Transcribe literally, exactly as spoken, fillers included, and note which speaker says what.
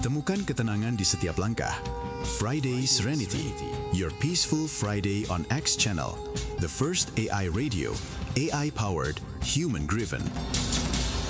Speaker 1: Temukan ketenangan di setiap langkah. Friday Serenity, your peaceful Friday on X Channel, the first A I radio, A I powered, human driven.